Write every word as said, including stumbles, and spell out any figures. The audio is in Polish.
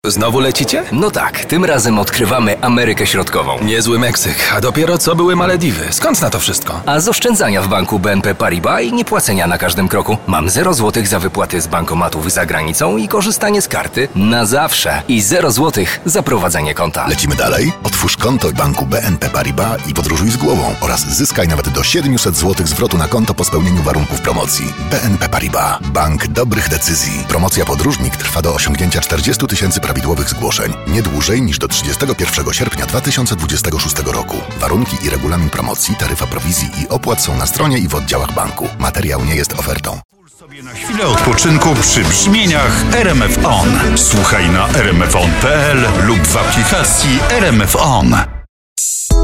Znowu lecicie? No tak, tym razem odkrywamy Amerykę Środkową. Niezły Meksyk, a dopiero co były Malediwy. Skąd na to wszystko? A z oszczędzania w banku B N P Paribas i niepłacenia na każdym kroku. Mam zero złotych za wypłaty z bankomatów za granicą i korzystanie z karty na zawsze. I zero złotych za prowadzenie konta. Lecimy dalej? Otwórz konto w banku B N P Paribas i podróżuj z głową oraz zyskaj nawet do siedemset złotych zwrotu na konto po spełnieniu warunków promocji. B N P Paribas. Bank dobrych decyzji. Promocja Podróżnik trwa do osiągnięcia czterdziestu tysięcy prawidłowych zgłoszeń. Nie dłużej niż do trzydziestego pierwszego sierpnia dwa tysiące dwudziestego szóstego roku. Warunki i regulamin promocji, taryfa prowizji i opłat są na stronie i w oddziałach banku. Materiał nie jest ofertą. Sobie na chwilę odpoczynku przy brzmieniach R M F On. Słuchaj na r m f on kropka p l lub w aplikacji R M F On.